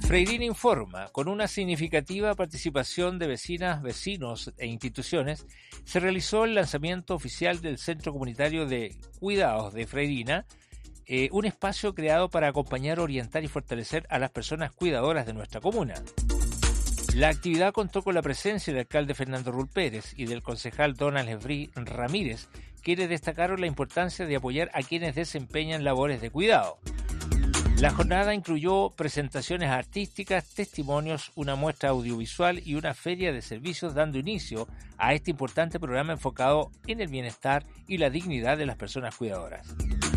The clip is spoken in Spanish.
Freirina informa, con una significativa participación de vecinas, vecinos e instituciones, se realizó el lanzamiento oficial del Centro Comunitario de Cuidados de Freirina, un espacio creado para acompañar, orientar y fortalecer a las personas cuidadoras de nuestra comuna. La actividad contó con la presencia del alcalde Fernando Rull Pérez y del concejal Donald Evry Ramírez, quienes destacaron la importancia de apoyar a quienes desempeñan labores de cuidado. La jornada incluyó presentaciones artísticas, testimonios, una muestra audiovisual y una feria de servicios, dando inicio a este importante programa enfocado en el bienestar y la dignidad de las personas cuidadoras.